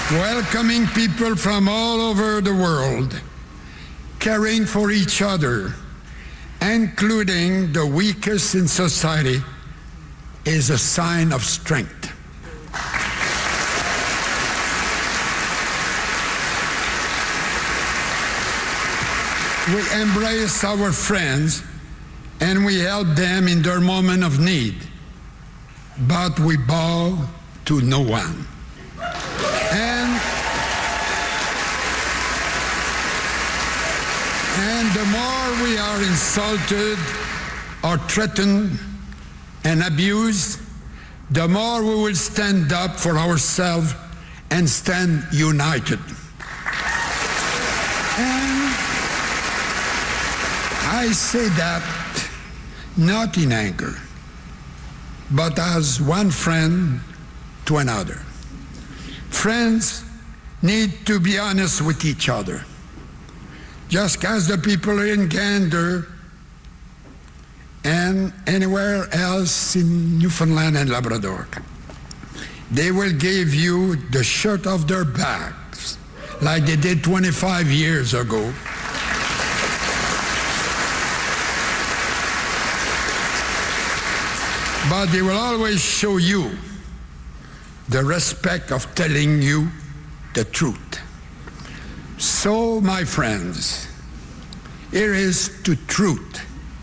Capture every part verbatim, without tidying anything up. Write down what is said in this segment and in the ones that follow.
welcoming people from all over the world, caring for each other, including the weakest in society, is a sign of strength. We embrace our friends and we help them in their moment of need, but we bow to no one. And, and the more we are insulted or threatened and abused, the more we will stand up for ourselves and stand united. And I say that not in anger, but as one friend to another. Friends need to be honest with each other. Just as the people in Gander and anywhere else in Newfoundland and Labrador, they will give you the shirt off their backs like they did twenty-five years ago. But they will always show you the respect of telling you the truth. So, my friends, here is to truth,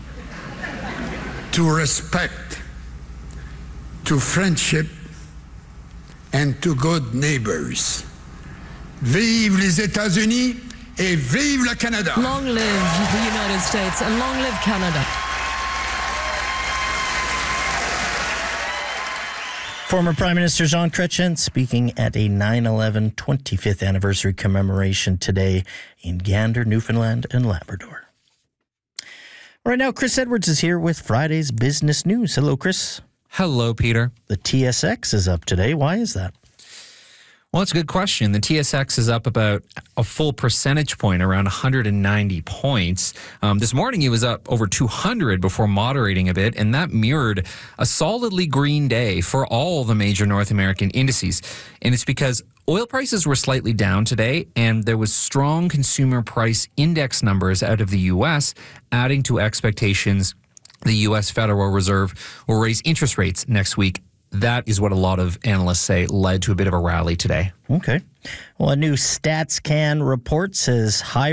to respect, to friendship, and to good neighbors. Vive les États-Unis et vive le Canada! Long live the United States and long live Canada. Former Prime Minister Jean Chrétien speaking at a nine eleven twenty-fifth anniversary commemoration today in Gander, Newfoundland and Labrador. Right now, Chris Edwards is here with Friday's business news. Hello, Chris. Hello, Peter. The T S X is up today. Why is that? Well, it's a good question. The T S X is up about a full percentage point, around one hundred ninety points. Um, this morning, it was up over two hundred before moderating a bit, and that mirrored a solidly green day for all the major North American indices. And it's because oil prices were slightly down today, and there was strong consumer price index numbers out of the U S, adding to expectations the U S Federal Reserve will raise interest rates next week. That is what a lot of analysts say led to a bit of a rally today. Okay. Well, a new StatsCan report says high